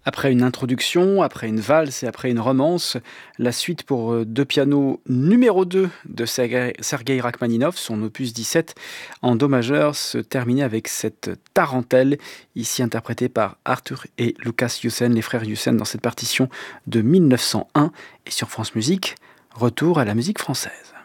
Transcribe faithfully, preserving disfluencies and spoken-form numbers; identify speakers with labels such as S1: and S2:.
S1: Après une introduction, après une valse et après une romance, la suite pour euh, deux pianos numéro deux de Sergei Sergei Rachmaninov, son opus dix-sept en do majeur, se terminait avec cette tarentelle, ici interprétée par Arthur et Lukas Jussen, les frères Jussen, dans cette partition de mille neuf cent un. Et sur France Musique, retour à la musique française.